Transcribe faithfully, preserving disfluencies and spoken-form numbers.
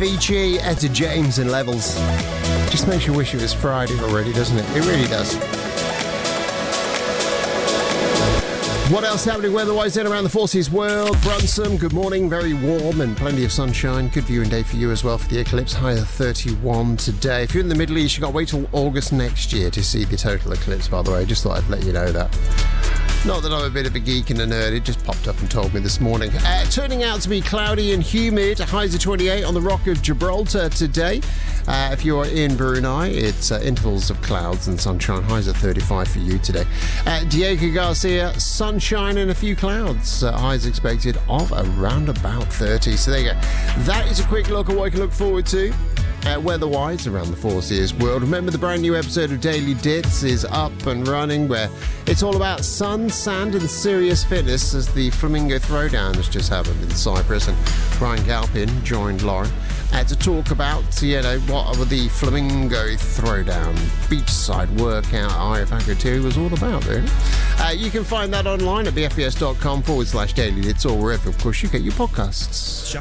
Avicii, Etta James and Levels. Just makes you wish it was Friday already, doesn't it? It really does. What else happening weather-wise then around the Four Seas world? Brunsum, good morning, very warm and plenty of sunshine. Good viewing day for you as well for the eclipse, high of thirty-one today. If you're in the Middle East, you've got to wait till August next year to see the total eclipse, by the way. Just thought I'd let you know that. Not that I'm a bit of a geek and a nerd, it just popped up and told me this morning. Uh, turning out to be cloudy and humid, highs of twenty-eight on the Rock of Gibraltar today. Uh, if you're in Brunei, it's uh, intervals of clouds and sunshine, highs of thirty-five for you today. Uh, Diego Garcia, sunshine and a few clouds, uh, highs expected of around about thirty. So there you go. That is a quick look at what you can look forward to. Uh, weather-wise around the Four Seas world. Remember, the brand new episode of Daily Dits is up and running, where it's all about sun, sand and serious fitness, as the Flamingo Throwdown has just happened in Cyprus, and Brian Galpin joined Lauren uh, to talk about, you know, what the Flamingo Throwdown beachside workout I F A Q two was all about, really. Uh, you can find that online at bfbs.com forward slash Daily Dits, or wherever, of course, you get your podcasts.